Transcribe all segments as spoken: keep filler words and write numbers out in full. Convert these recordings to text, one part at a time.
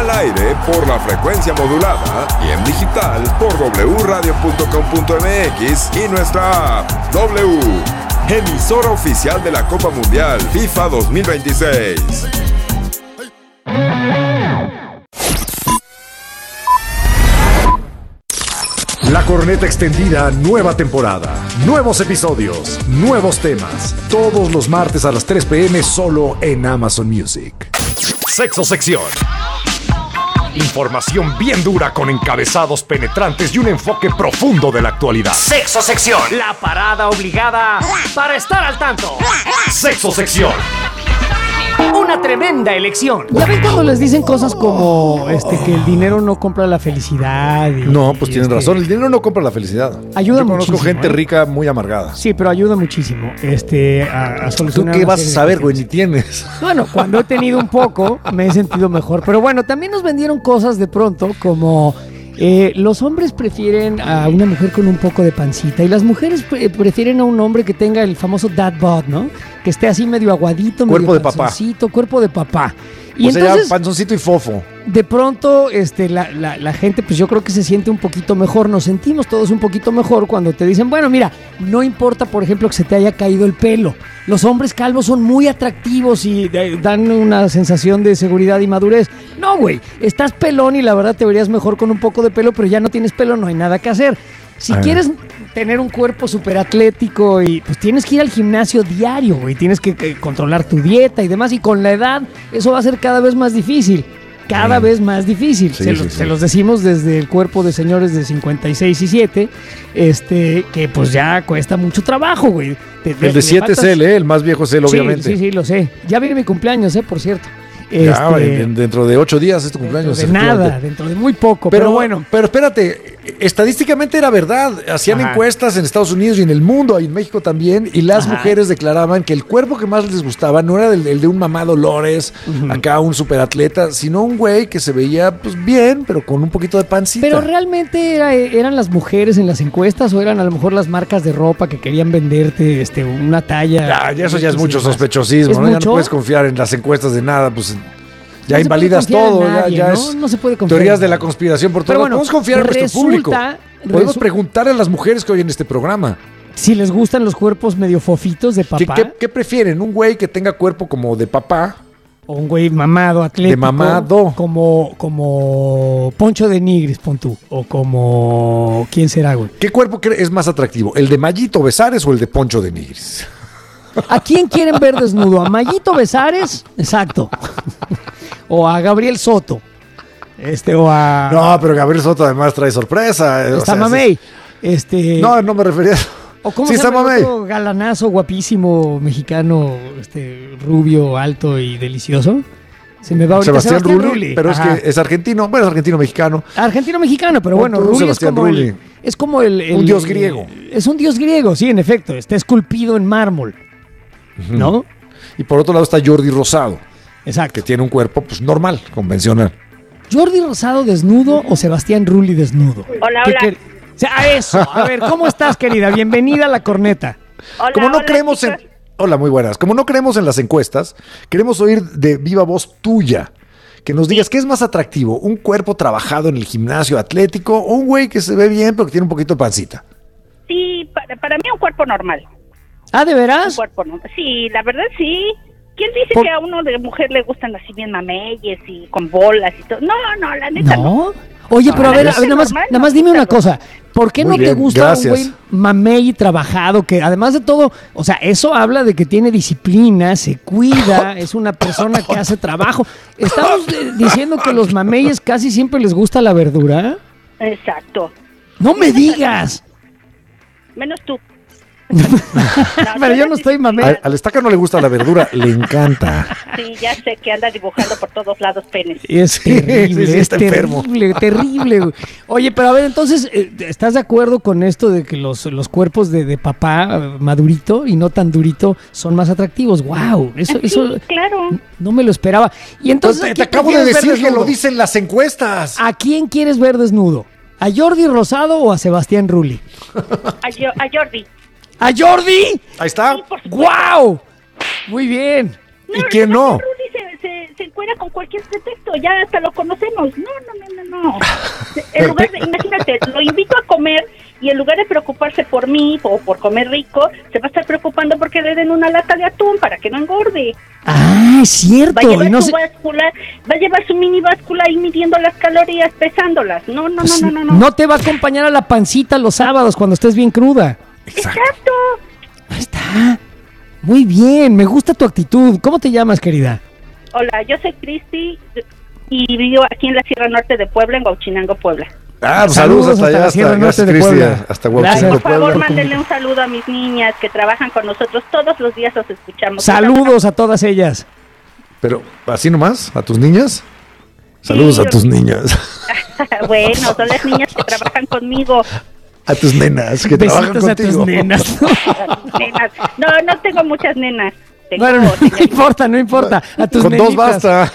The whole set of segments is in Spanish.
al aire por la frecuencia modulada y en digital por doble radio punto com punto m x y nuestra app W, emisora oficial de la Copa Mundial FIFA dos mil veintiséis. La Corneta Extendida, nueva temporada, nuevos episodios, nuevos temas, todos los martes a las tres p.m. solo en Amazon Music. Sexo Sección. Información bien dura con encabezados penetrantes y un enfoque profundo de la actualidad. Sexo Sección, la parada obligada para estar al tanto. Sexo Sección. Una tremenda elección. Ya ven cuando les dicen cosas como este que el dinero no compra la felicidad. Y, no, pues y tienen este, razón. El dinero no compra la felicidad. Ayuda Yo conozco muchísimo, gente ¿eh? rica muy amargada. Sí, pero ayuda muchísimo este, a, a ¿Tú solucionar. qué una vas a serie de saber, güey? cuestiones. Ni tienes. Bueno, cuando he tenido un poco, me he sentido mejor. Pero bueno, también nos vendieron cosas de pronto como... Eh, los hombres prefieren a una mujer con un poco de pancita y las mujeres pre- prefieren a un hombre que tenga el famoso dad bod, ¿no? Que esté así medio aguadito, Cuerpo medio de papá. panzoncito, cuerpo de papá. Y O sea, entonces, ya panzoncito y fofo. de pronto, este, la, la, la gente, pues yo creo que se siente un poquito mejor. Nos sentimos todos un poquito mejor cuando te dicen, bueno, mira, no importa, por ejemplo, que se te haya caído el pelo. Los hombres calvos son muy atractivos y eh, dan una sensación de seguridad y madurez. No, güey, estás pelón y la verdad te verías mejor con un poco de pelo, pero ya no tienes pelo, no hay nada que hacer. Si Ah. quieres tener un cuerpo súper atlético y pues tienes que ir al gimnasio diario, güey, tienes que, que controlar tu dieta y demás, y con la edad eso va a ser cada vez más difícil. Cada Mm. vez más difícil. Sí, se, sí, los, sí. se los decimos desde el cuerpo de señores de cincuenta y seis y siete, este, que pues ya cuesta mucho trabajo, güey. Te- te- El de le siete es faltas- él, ¿eh? El más viejo es él, Sí, obviamente. Sí, sí, lo sé. Ya viene mi cumpleaños, eh, por cierto. Ya, Este, en- dentro de ocho días es tu cumpleaños. dentro de nada, efectivamente. dentro de muy poco, Pero, pero, bueno. Pero espérate, estadísticamente era verdad. Hacían Ajá. encuestas en Estados Unidos y en el mundo, y en México también, y las Ajá. mujeres declaraban que el cuerpo que más les gustaba no era el, el de un mamá Dolores, acá un superatleta, sino un güey que se veía pues bien, pero con un poquito de pancita. Pero realmente era- eran las mujeres en las encuestas o eran a lo mejor las marcas de ropa que querían venderte este, una talla. Ya, ya eso ya es Sí, mucho más. sospechosismo, ¿Es ¿no? Ya mucho? no puedes confiar en las encuestas de nada, pues ya No se invalidas puede confiar en todo, nadie, ya, ya ¿no? es No se puede confiar teorías en de la nadie. conspiración por todo. Pero bueno, Podemos confiar en nuestro resulta- público. Podemos resu- preguntarle a las mujeres que oyen este programa. Si les gustan los cuerpos medio fofitos de ¿Qué, papá qué- qué prefieren? ¿Un güey que tenga cuerpo como de papá? o un güey mamado, atlético. De mamado. Como, como Poncho de Nigris, pon tú. O como... ¿Quién será, güey? ¿Qué cuerpo cre- es más atractivo? ¿El de Mayito Besares o el de Poncho de Nigris? ¿A quién quieren ver desnudo? ¿A Mayito Besares? Exacto. O a Gabriel Soto. Este, o a... No, pero Gabriel Soto además trae sorpresa. o Está sea, Mamey. Este... es- No, no me refería a eso. ¿O cómo Sí, se está llama el Mamey. otro galanazo, guapísimo, mexicano, este, rubio, alto y delicioso? Se me va ahorita. Sebastián, Rulli, pero Ajá. es que es argentino. Bueno, es argentino-mexicano. Argentino-mexicano, pero Pon bueno, tú, Rulli es Sebastián como Rulli. el... Es como el, el- Un dios griego. Es un dios griego, sí, en efecto. Está esculpido en mármol, ¿no? Y por otro lado está Jordi Rosado, Exacto. que tiene un cuerpo pues normal, convencional. ¿Jordi Rosado desnudo o Sebastián Rulli desnudo? Hola, ¿Qué hola. quer- O sea, eso. A ver, ¿cómo estás, querida? Bienvenida a La Corneta. Hola, Como no hola, creemos chicos. en... Hola, muy buenas. Como no creemos en las encuestas, queremos oír de viva voz tuya. Que nos digas qué es más atractivo, un cuerpo trabajado en el gimnasio atlético o un güey que se ve bien pero que tiene un poquito de pancita. Sí, para, para mí un cuerpo normal. ¿Ah, de Un veras? cuerpo normal. Sí, la verdad sí. ¿Quién dice Por- que a uno de mujer le gustan así bien mameyes y con bolas y todo? No, no, la neta no. ¿No? Oye, pero a ver, a ver, nada más, normal, nada más no, dime una está cosa. ¿Por qué Muy no te bien, gusta gracias. un güey mamey y trabajado? Que además de todo, o sea, eso habla de que tiene disciplina, se cuida, es una persona que hace trabajo. Estamos eh, diciendo que los mameyes casi siempre les gusta la verdura. Exacto. ¡No me digas! Menos tú. Pero yo no estoy mamey. Al, al estaca no le gusta la verdura, le encanta. Sí, ya sé que anda dibujando por todos lados penes. Es terrible, sí, sí, es está enfermo. terrible, terrible. Güey. Oye, pero a ver, entonces, eh, ¿estás de acuerdo con esto de que los, los cuerpos de, de papá eh, madurito y no tan durito son más atractivos? ¡Wow! Eso, Sí, eso claro. no me lo esperaba. Y entonces, Pues te, ¿a te quién acabo de prefieres ver decir que lo desnudo? dicen las encuestas. ¿A quién quieres ver desnudo? ¿A Jordi Rosado o a Sebastián Rulli? A, Jo- a Jordi. ¡A Jordi! Ahí está. Sí, por supuesto. ¡Guau! Muy bien. ¿Y quién no? Rudy se, se, se encuera con cualquier pretexto, ya hasta lo conocemos. No, no, no, no, no. En lugar de, imagínate, lo invito a comer y en lugar de preocuparse por mí o por comer rico, se va a estar preocupando porque le den una lata de atún para que no engorde. Ah, es cierto. Va a llevar, y no su, sé- báscula, va a llevar su mini báscula ahí midiendo las calorías, pesándolas. No, no, pues, no, no, no, no. no te va a acompañar a la pancita los sábados cuando estés bien cruda. Exacto. Ahí está. Muy bien, me gusta tu actitud. ¿Cómo te llamas, querida? Hola, yo soy Cristi y vivo aquí en la Sierra Norte de Puebla, en Huachinango, Puebla. Ah, pues saludos, Saludos hasta hasta allá, la hasta, Sierra Norte gracias, de Cristi, Puebla. hasta Gracias. Huachinango, Por favor, Puebla. mándenle un saludo a mis niñas que trabajan con nosotros. Todos los días los escuchamos. Saludos a todas ellas. Pero, ¿así nomás? ¿A tus niñas? Saludos Sí, a tus niñas. Bueno, son las niñas que trabajan conmigo. A tus nenas que trabajan Besitos a tus contigo. nenas. Nenas. No, no tengo muchas nenas. Tengo, Bueno, no, tengo- no importa, no importa. A tus Con dos nenitas. basta.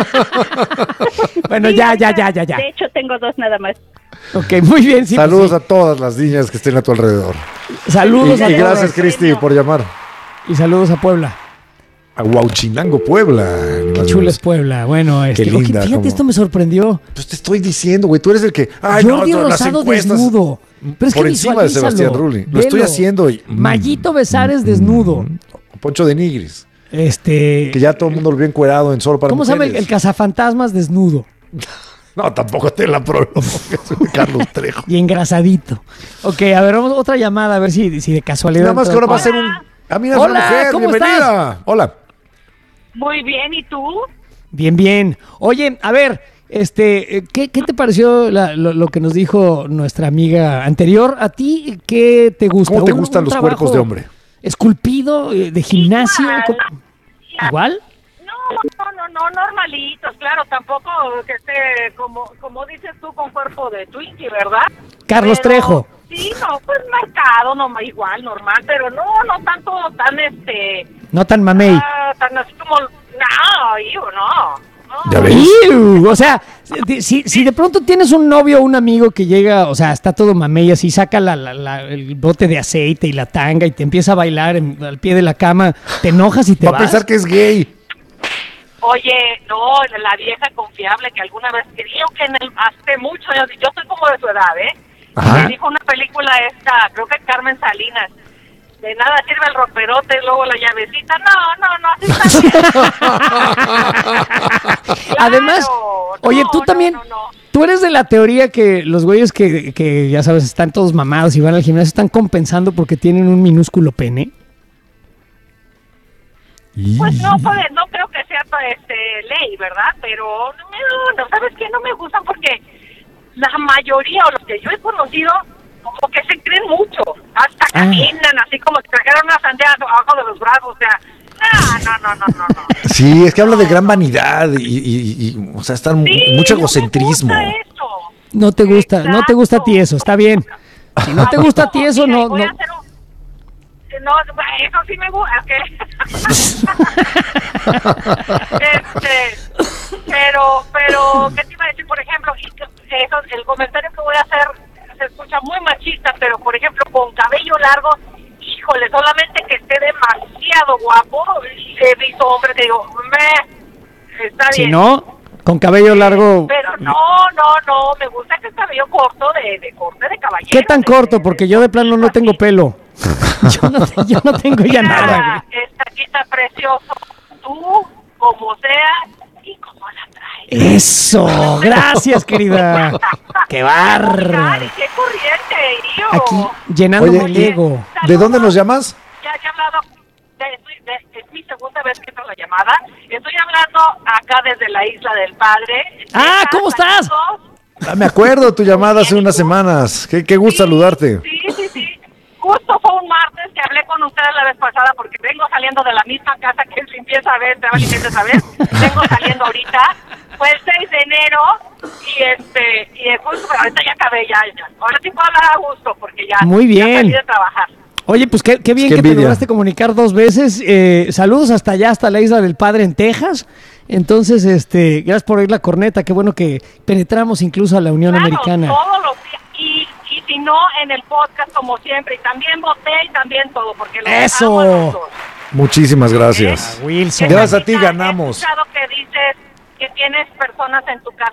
Bueno, Sí, ya, ya, ahorita, ya, ya, ya. De hecho, tengo dos nada más. Ok, muy bien. Sí, Saludos pues a todas las niñas que estén a tu alrededor. sí. Saludos Y, a y todas. gracias, Cristi, por llamar. Y saludos a Puebla. A Huachinango, Puebla. Qué chula es Puebla. Bueno, este, linda, oye, fíjate, cómo- esto me sorprendió. Pues te estoy diciendo, güey, tú eres el que... Ay, Jordi no, las Rosado encuestas- desnudo. Pero es Por que encima de visualízalo. Sebastián Rulli. Lo estoy Velo. haciendo. Y, mm, Mayito Besares desnudo. Poncho de Nigris. Este. Que ya todo el mundo lo vio encuerado en Solo para ¿Cómo se llama el, Mujeres. el cazafantasmas desnudo? No, tampoco te la provoques, Carlos Trejo. Y engrasadito. Ok, a ver, vamos otra llamada, a ver si, si de casualidad. Nada más que ahora va a ser un... Ah, mira, es una Hola, mujer, ¿cómo bienvenida. Hola. Muy bien, ¿y tú? Bien, bien. Oye, a ver, este, eh, ¿qué, qué te pareció la- lo, lo que nos dijo nuestra amiga anterior? ¿A ti qué te gusta? ¿Cómo te ¿Un- gustan un los trabajo cuerpos de hombre? ¿Esculpido, eh, de gimnasio? Igual. ¿Cómo? ¿Igual? No, no, no, no, normalitos, claro, tampoco que esté, como como dices tú, con cuerpo de Twinkie, ¿verdad? Carlos Pero, Trejo. Sí, no, pues marcado, no, igual, normal, pero no, no tanto, tan, este, No tan mamey. ah, tan así como, no, hijo, no. no. Ya ves. ¡Iu! O sea, si, si- si de pronto tienes un novio o un amigo que llega, o sea, está todo mamey así, saca la, la- la- el bote de aceite y la tanga y te empieza a bailar en- al pie de la cama, te enojas y te Va vas. a pensar que es gay. Oye, no, la vieja confiable que alguna vez creo que en el, hace mucho, yo, yo estoy como de su edad, ¿eh? Ajá. Me dijo una película esta, creo que Carmen Salinas. De nada sirve el roperote, luego la llavecita. No, no, no, así está bien. Además, Claro, oye, no, tú no, también, no, no. tú eres de la teoría que los güeyes que, que, ya sabes, están todos mamados y van al gimnasio están compensando porque tienen un minúsculo pene. Pues no, pues, no creo que sea este, ley, ¿verdad? Pero, no, no, ¿sabes qué? No me gustan porque la mayoría o los que yo he conocido como que se creen mucho. Hasta Ah. caminan así como si trajeran una sandía abajo de los brazos. O sea, no, no, no, no, no. no. Sí, es que habla de gran vanidad y, y- y- o sea, está Sí, mucho no me egocentrismo. gusta eso. No te gusta, no te gusta a ti eso, está bien. Si no te gusta a ti eso, Mira, no, voy a no. hacer un- No, eso sí me gusta. este, pero, pero, ¿qué te iba a decir? Por ejemplo, y que- eso, el comentario que voy a hacer se escucha muy machista, pero por ejemplo, con cabello largo, híjole, solamente que esté demasiado guapo, he visto hombres que digo, me, está Si bien. no, con cabello largo. Pero no, no, no, me gusta que el cabello corto de, de corte de caballero. ¿Qué tan de- corto? de- Porque de- yo de plano no tengo pelo. Yo no, yo no tengo ya nada, güey. Esta quita precioso, tú, como sea, y como la traes. Eso, gracias, querida. ¡Qué barra! Ay, qué corriente, tío. Aquí, llenándome Oye, el ¿y- ego. ¿De dónde nos llamas? Ya he hablado, de- de- es mi segunda vez que entro la llamada. Estoy hablando acá desde la Isla del Padre. Ah, Texas, ¿cómo estás? amigos. Ah, me acuerdo de tu llamada hace unas semanas. Qué, qué gusto Sí, saludarte. Sí, sí, sí. Justo fue un martes que hablé con ustedes la vez pasada porque vengo saliendo de la misma casa que es limpieza a ver, trabajo limpieza a ver. Vengo saliendo ahorita. Fue el seis de enero y este y justo ahorita ya acabé ya, ya. Ahora sí puedo hablar a gusto porque ya, Muy bien. ya salí de trabajar. Oye, pues qué, qué bien Qué que te envidia. lograste comunicar dos veces. Eh, saludos hasta allá, hasta la Isla del Padre en Texas. Entonces, este, gracias por oír la corneta. Qué bueno que penetramos incluso a la Unión Claro, Americana. todos los días. Y, y si no, en el podcast como siempre. Y también voté y también todo porque los ¡Eso! amo a los dos. Muchísimas gracias. Wilson. Gracias a ti He ganamos. escuchado que dices que tienes personas en tu casa